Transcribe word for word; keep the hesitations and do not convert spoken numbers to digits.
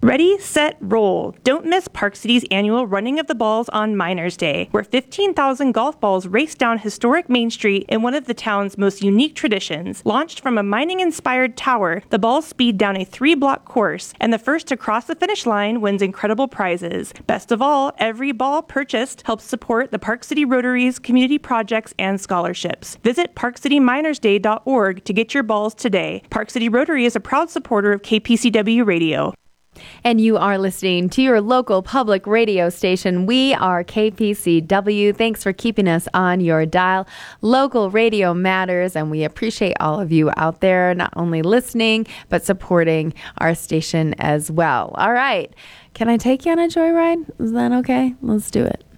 Ready, set, roll. Don't miss Park City's annual Running of the Balls on Miners Day, where fifteen thousand golf balls race down historic Main Street in one of the town's most unique traditions. Launched from a mining-inspired tower, the balls speed down a three-block course, and the first to cross the finish line wins incredible prizes. Best of all, every ball purchased helps support the Park City Rotary's community projects and scholarships. Visit park city miners day dot org to get your balls today. Park City Rotary is a proud supporter of K P C W Radio. And you are listening to your local public radio station. We are K P C W. Thanks for keeping us on your dial. Local radio matters, and we appreciate all of you out there not only listening, but supporting our station as well. All right. Can I take you on a joyride? Is that okay? Let's do it.